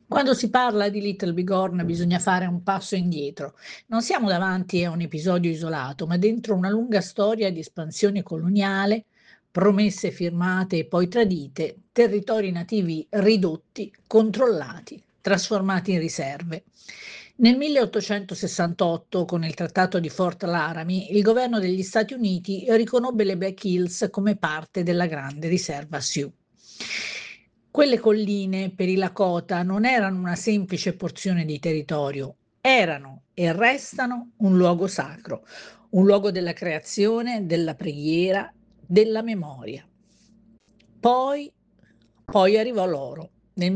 Quando si parla di Little Big Horn bisogna fare un passo indietro. Non siamo davanti a un episodio isolato, ma dentro una lunga storia di espansione coloniale, promesse firmate e poi tradite, territori nativi ridotti, controllati, trasformati in riserve. Nel 1868, con il Trattato di Fort Laramie, il governo degli Stati Uniti riconobbe le Black Hills come parte della grande riserva Sioux. Quelle colline per i Lakota non erano una semplice porzione di territorio, erano e restano un luogo sacro, un luogo della creazione, della preghiera, della memoria. Poi, poi arrivò l'oro. Nel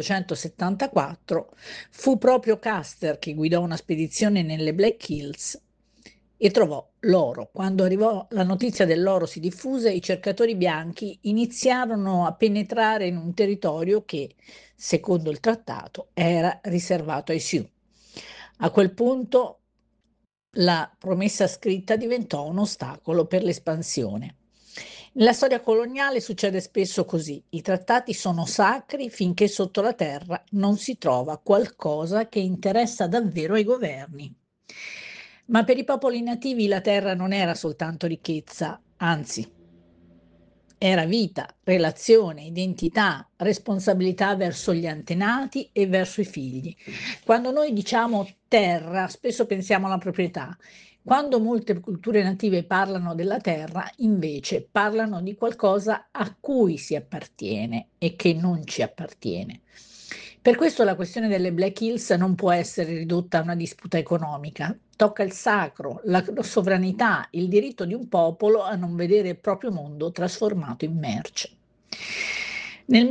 1874 fu proprio Custer che guidò una spedizione nelle Black Hills e trovò l'oro. Quando arrivò la notizia dell'oro si diffuse, i cercatori bianchi iniziarono a penetrare in un territorio che, secondo il trattato, era riservato ai Sioux. A quel punto la promessa scritta diventò un ostacolo per l'espansione. Nella storia coloniale succede spesso così: i trattati sono sacri finché sotto la terra non si trova qualcosa che interessa davvero ai governi. Ma per i popoli nativi la terra non era soltanto ricchezza, anzi, era vita, relazione, identità, responsabilità verso gli antenati e verso i figli. Quando noi diciamo terra, spesso pensiamo alla proprietà. Quando molte culture native parlano della terra, invece parlano di qualcosa a cui si appartiene e che non ci appartiene. Per questo la questione delle Black Hills non può essere ridotta a una disputa economica. Tocca il sacro, la sovranità, il diritto di un popolo a non vedere il proprio mondo trasformato in merce. Nel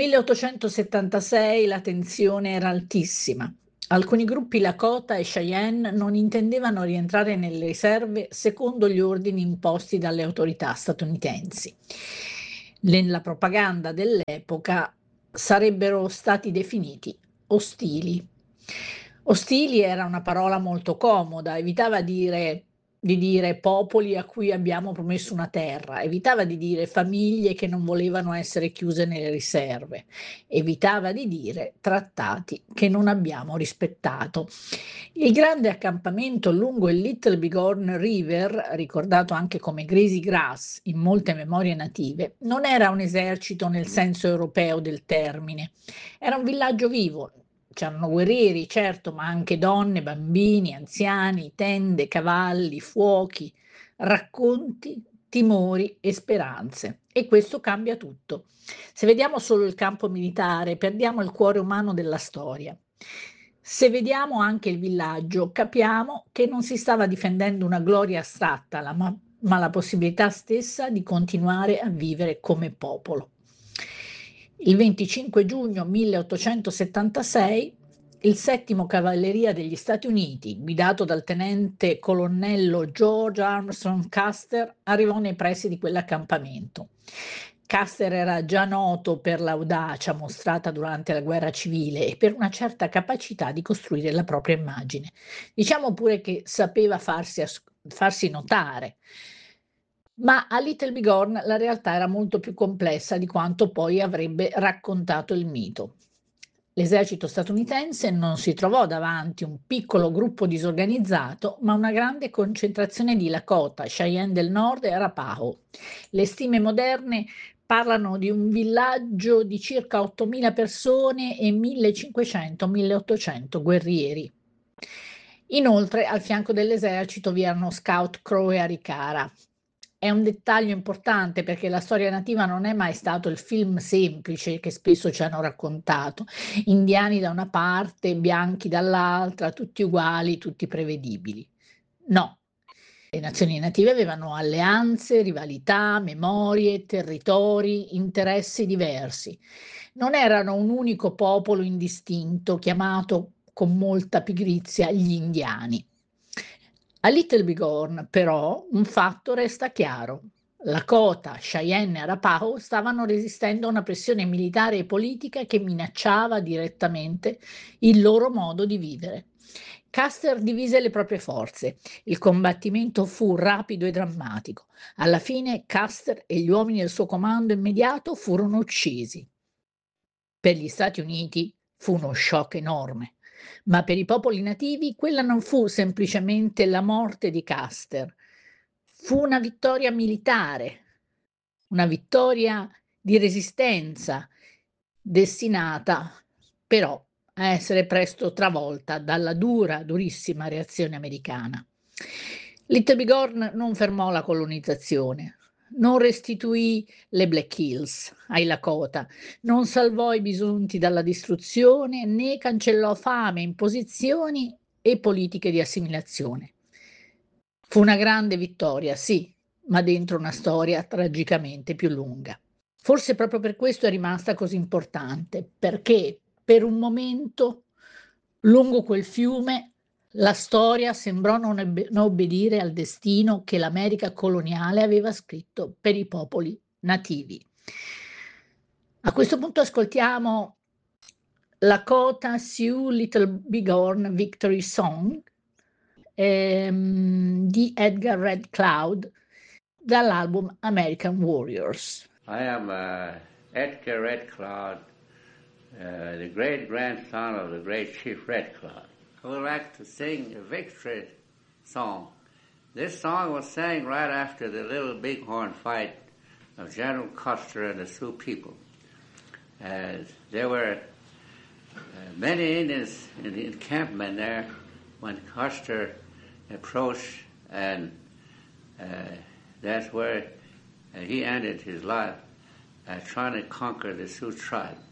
1876 la tensione era altissima. Alcuni gruppi Lakota e Cheyenne non intendevano rientrare nelle riserve secondo gli ordini imposti dalle autorità statunitensi. Nella propaganda dell'epoca sarebbero stati definiti ostili. Ostili era una parola molto comoda, evitava di dire popoli a cui abbiamo promesso una terra, evitava di dire famiglie che non volevano essere chiuse nelle riserve, evitava di dire trattati che non abbiamo rispettato. Il grande accampamento lungo il Little Bighorn River, ricordato anche come Greasy Grass in molte memorie native, non era un esercito nel senso europeo del termine, era un villaggio vivo. C'erano guerrieri, certo, ma anche donne, bambini, anziani, tende, cavalli, fuochi, racconti, timori e speranze. E questo cambia tutto. Se vediamo solo il campo militare, perdiamo il cuore umano della storia. Se vediamo anche il villaggio, capiamo che non si stava difendendo una gloria astratta, ma la possibilità stessa di continuare a vivere come popolo. Il 25 giugno 1876 il settimo Cavalleria degli Stati Uniti, guidato dal tenente colonnello George Armstrong Custer, arrivò nei pressi di quell'accampamento. Custer era già noto per l'audacia mostrata durante la guerra civile e per una certa capacità di costruire la propria immagine. Diciamo pure che sapeva farsi notare. Ma a Little Bighorn la realtà era molto più complessa di quanto poi avrebbe raccontato il mito. L'esercito statunitense non si trovò davanti un piccolo gruppo disorganizzato, ma una grande concentrazione di Lakota, Cheyenne del Nord e Arapaho. Le stime moderne parlano di un villaggio di circa 8.000 persone e 1.500-1.800 guerrieri. Inoltre, al fianco dell'esercito vi erano Scout Crow e Arikara. È un dettaglio importante perché la storia nativa non è mai stato il film semplice che spesso ci hanno raccontato. Indiani da una parte, bianchi dall'altra, tutti uguali, tutti prevedibili. No, le nazioni native avevano alleanze, rivalità, memorie, territori, interessi diversi. Non erano un unico popolo indistinto chiamato con molta pigrizia gli indiani. A Little Bighorn, però, un fatto resta chiaro. Lakota, Cheyenne e Arapaho stavano resistendo a una pressione militare e politica che minacciava direttamente il loro modo di vivere. Custer divise le proprie forze. Il combattimento fu rapido e drammatico. Alla fine Custer e gli uomini del suo comando immediato furono uccisi. Per gli Stati Uniti Fu uno shock enorme, ma per i popoli nativi quella non fu semplicemente la morte di Custer, fu una vittoria militare, una vittoria di resistenza, destinata però a essere presto travolta dalla durissima reazione americana. Little Bighorn non fermò la colonizzazione, non restituì le Black Hills ai Lakota, non salvò i bisonti dalla distruzione né cancellò fame, imposizioni e politiche di assimilazione. Fu una grande vittoria, sì, ma dentro una storia tragicamente più lunga. Forse proprio per questo è rimasta così importante, perché per un momento lungo quel fiume la storia sembrò non obbedire al destino che l'America coloniale aveva scritto per i popoli nativi. A questo punto ascoltiamo Lakota Sioux Little Bighorn Victory Song di Edgar Red Cloud dall'album American Warriors. I am Edgar Red Cloud, the great grandson of the great Chief Red Cloud. I would like to sing a victory song. This song was sang right after the Little Bighorn fight of General Custer and the Sioux people. There were many Indians in the encampment there when Custer approached, and that's where he ended his life trying to conquer the Sioux tribe.